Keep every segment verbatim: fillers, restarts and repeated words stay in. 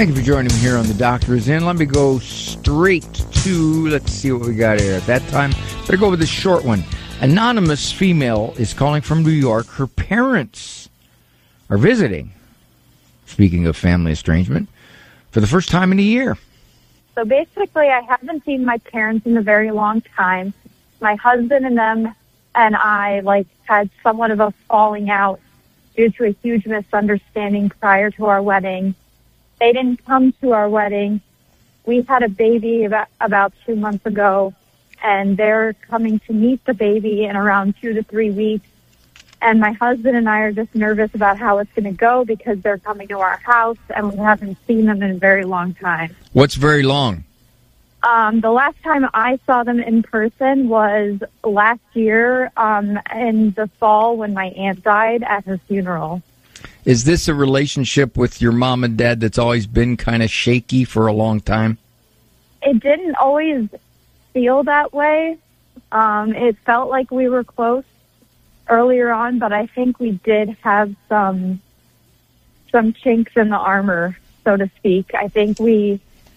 Thank you for joining me here on The Doctor Is In. Let me go straight to, let's see what we got here. At that time, better go with this short one. Anonymous female is calling from New York. Her parents are visiting, speaking of family estrangement, for the first time in a year. So basically, I haven't seen my parents in a very long time. My husband and them and I, like, had somewhat of a falling out due to a huge misunderstanding prior to our wedding. They didn't come to our wedding. We had a baby about, about two months ago, and they're coming to meet the baby in around two to three weeks. And my husband and I are just nervous about how it's going to go because they're coming to our house, and we haven't seen them in a very long time. What's very long? Um, the last time I saw them in person was last year um, in the fall when my aunt died at her funeral. Is this a relationship with your mom and dad that's always been kind of shaky for a long time? It didn't always feel that way. Um, it felt like we were close earlier on, but I think we did have some some chinks in the armor, so to speak. I think we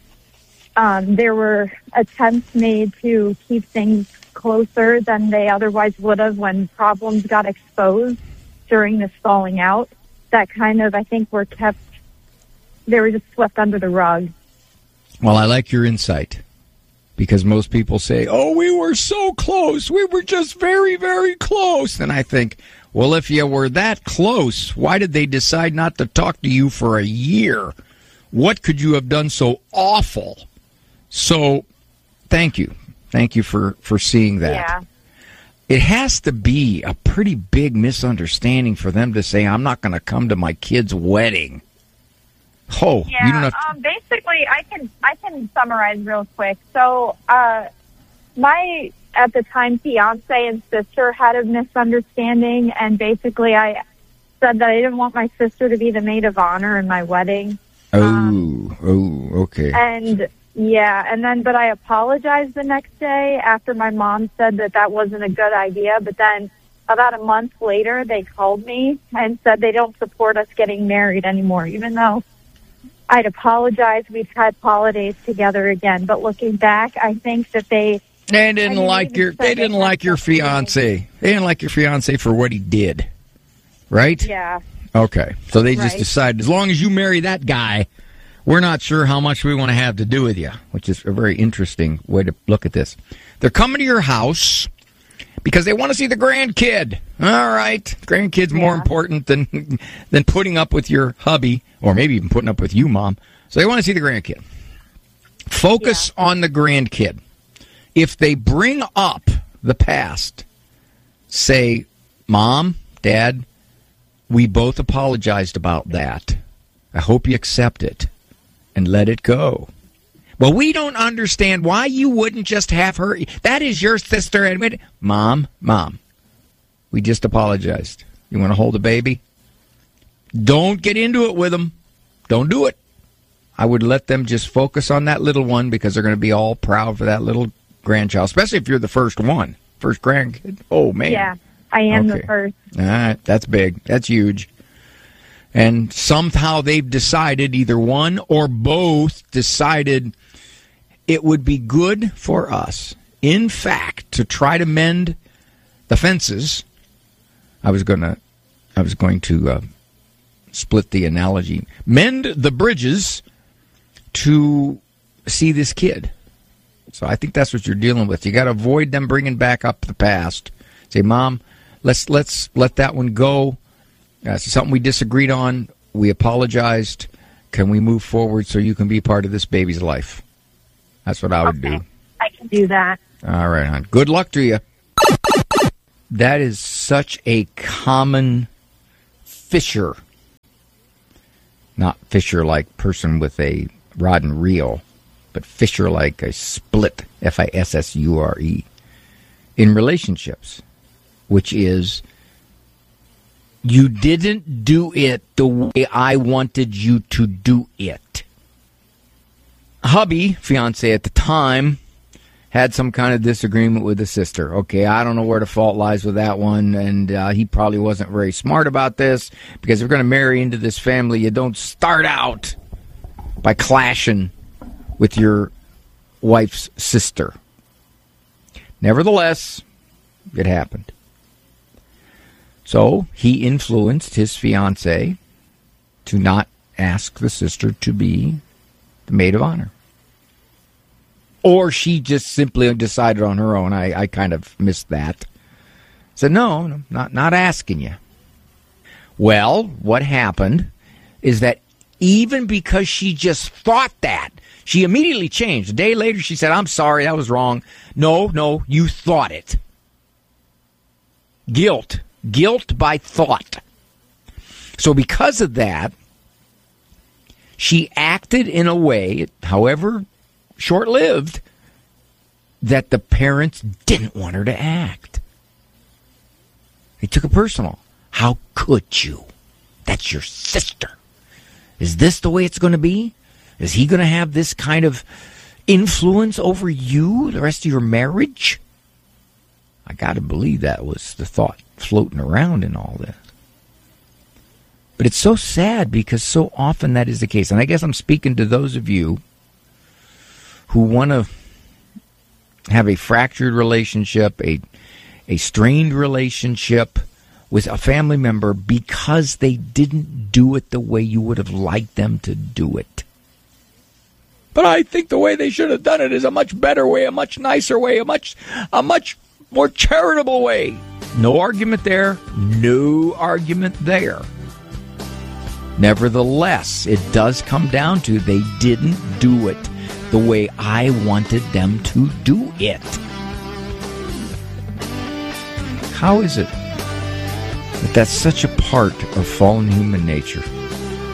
um, there were attempts made to keep things closer than they otherwise would have when problems got exposed during this falling out. That kind of, I think, were kept, they were just swept under the rug. Well, I like your insight, because most people say, oh, we were so close. We were just very, very close. And I think, well, if you were that close, why did they decide not to talk to you for a year? What could you have done so awful? So thank you. Thank you for, for seeing that. Yeah. It has to be a pretty big misunderstanding for them to say, I'm not going to come to my kid's wedding. Oh, yeah, you don't have to- um, basically, I can I can summarize real quick. So, uh, my, at the time, fiance and sister had a misunderstanding, and basically I said that I didn't want my sister to be the maid of honor in my wedding. Oh, um, oh, okay. And... Yeah, and then, but I apologized the next day after my mom said that that wasn't a good idea. But then about a month later, they called me and said they don't support us getting married anymore, even though I'd apologized. We've had holidays together again. But looking back, I think that they... They didn't like your, they didn't like your fiancé. They didn't like your fiancé for what he did, right? Yeah. Okay, so they just Right. decided, as long as you marry that guy, we're not sure how much we want to have to do with you, which is a very interesting way to look at this. They're coming to your house because they want to see the grandkid. All right, grandkid's yeah. more important than than putting up with your hubby, or maybe even putting up with you, Mom. So they want to see the grandkid. Focus yeah. on the grandkid. If they bring up the past, say, Mom, Dad, we both apologized about that. I hope you accept it. And let it go. Well, we don't understand why you wouldn't just have her. That is your sister. Admit it. Mom, Mom, we just apologized. You want to hold a baby? Don't get into it with them. Don't do it. I would let them just focus on that little one because they're going to be all proud for that little grandchild, especially if you're the first one, first grandkid. Oh, man. Yeah, I am okay. the first. All right, that's big. That's huge. And somehow they've decided, either one or both decided it would be good for us, in fact, to try to mend the fences. I was going to, I was going to uh, split the analogy. Mend the bridges to see this kid. So I think that's what you're dealing with. You got to avoid them bringing back up the past. Say, Mom, let's let's let that one go. Uh, something we disagreed on. We apologized. Can we move forward so you can be part of this baby's life? That's what I would okay. do. I can do that. All right, hon. Good luck to you. That is such a common fisher. Not fisher like person with a rod and reel, but fisher like a split, F I S S U R E, in relationships, which is, you didn't do it the way I wanted you to do it. Hubby, fiance at the time, had some kind of disagreement with the sister. Okay, I don't know where the fault lies with that one, and uh, he probably wasn't very smart about this, because if you're going to marry into this family, you don't start out by clashing with your wife's sister. Nevertheless, it happened. So he influenced his fiancée to not ask the sister to be the maid of honor. Or she just simply decided on her own. I, I kind of missed that. Said, no, no, not, not asking you. Well, what happened is that even because she just thought that, she immediately changed. A day later, she said, I'm sorry, that was wrong. No, no, you thought it. Guilt. Guilt by thought. So because of that, she acted in a way, however short-lived, that the parents didn't want her to act. They took it personal. How could you? That's your sister. Is this the way it's going to be? Is he going to have this kind of influence over you the rest of your marriage? I got to believe that was the thought floating around in all this. But it's so sad because so often that is the case. And I guess I'm speaking to those of you who want to have a fractured relationship, a, a strained relationship with a family member because they didn't do it the way you would have liked them to do it. But I think the way they should have done it is a much better way, a much nicer way, a much a much more charitable way. No argument there. No argument there. Nevertheless, it does come down to they didn't do it the way I wanted them to do it. How is it that that's such a part of fallen human nature?